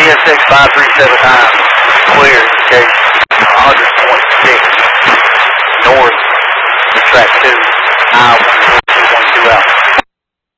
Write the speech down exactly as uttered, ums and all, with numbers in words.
S X five three seven nine, clear, case one hundred point six, north, track two, I one two one two out.